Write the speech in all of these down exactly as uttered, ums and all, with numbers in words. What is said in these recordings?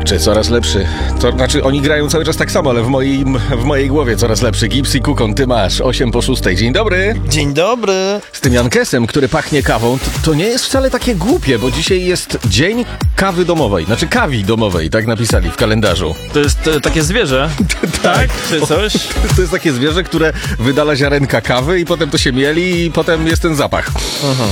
Kurczę, coraz lepszy. To znaczy, oni grają cały czas tak samo, ale w, moim, w mojej głowie coraz lepszy. Gips i Kukon, ty masz osiem po szóstej. Dzień dobry. Dzień dobry. Z tym Jankesem, który pachnie kawą, to, to nie jest wcale takie głupie, bo dzisiaj jest dzień kawy domowej. Znaczy kawi domowej, tak napisali w kalendarzu. To jest e, takie zwierzę, tak? Czy coś? To jest takie zwierzę, które wydala ziarenka kawy i potem to się mieli i potem jest ten zapach. Aha.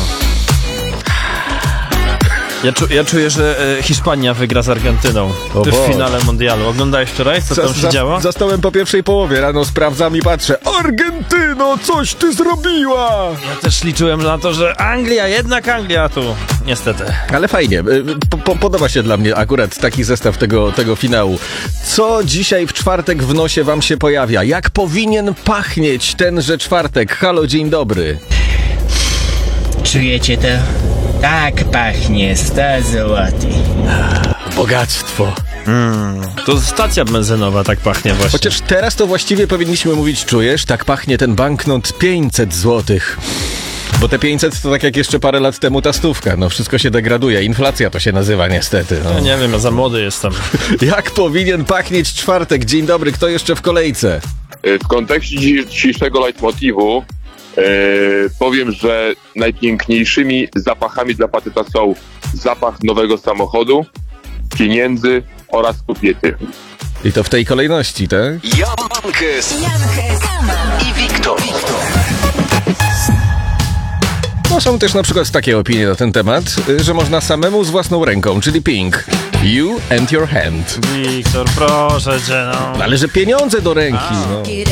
Ja, czu, ja czuję, że e, Hiszpania wygra z Argentyną O w Boże. finale mundialu. Oglądałeś wczoraj, co tam się Zas- działo? Zastałem po pierwszej połowie, rano sprawdzam i patrzę. Argentyno, coś ty zrobiła! Ja też liczyłem na to, że Anglia, jednak Anglia tu, niestety. Ale fajnie, po, po, podoba się dla mnie akurat taki zestaw tego, tego finału. Co dzisiaj w czwartek w nosie wam się pojawia? Jak powinien pachnieć tenże czwartek? Halo, dzień dobry. Czujecie to? Tak pachnie sto złotych. Bogactwo. Mm, to stacja benzynowa tak pachnie właśnie. Chociaż teraz to właściwie powinniśmy mówić, czujesz? Tak pachnie ten banknot pięćset złotych. Bo te pięćset to tak jak jeszcze parę lat temu ta stówka. No wszystko się degraduje. Inflacja to się nazywa niestety. No. Ja nie wiem, ja za młody jestem. Jak powinien pachnieć czwartek? Dzień dobry, kto jeszcze w kolejce? W kontekście dzisiejszego leitmotivu e, powiem, że najpiękniejszymi zapachami dla faceta są zapach nowego samochodu, pieniędzy oraz kobiety. I to w tej kolejności, tak? Jankes i Wiktor. No są też na przykład takie opinie na ten temat, że można samemu z własną ręką, czyli Pink. You and your hand. Wiktor, proszę cię, no. Ale że pieniądze do ręki, no.